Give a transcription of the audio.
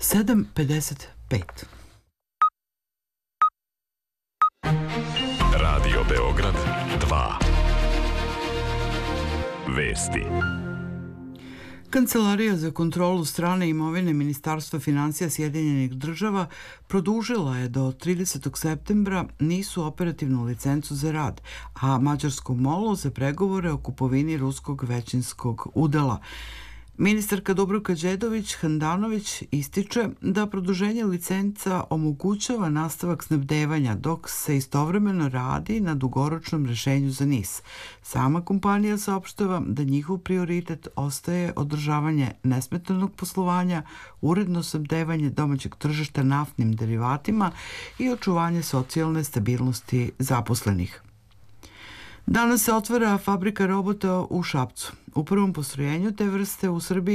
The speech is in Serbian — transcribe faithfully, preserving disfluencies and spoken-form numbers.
sedam pedeset pet. Radio Beograd dva. Vesti. Kancelarija za kontrolu strane imovine Ministarstva finansija Sjedinjenih država produžila je do tridesetog septembra nisu operativnu licencu za rad, a mađarskom molu za pregovore o kupovini ruskog većinskog udela. Ministarka Dubravka Đedović-Handanović ističe da produženje licenca omogućava nastavak snabdevanja dok se istovremeno radi na dugoročnom rešenju za N I S. Sama kompanija saopštava da njihov prioritet ostaje održavanje nesmetanog poslovanja, uredno snabdevanje domaćeg tržišta naftnim derivatima i očuvanje socijalne stabilnosti zaposlenih. Danas se otvara fabrika robota u Šapcu. U prvom postrojenju te vrste u Srbiji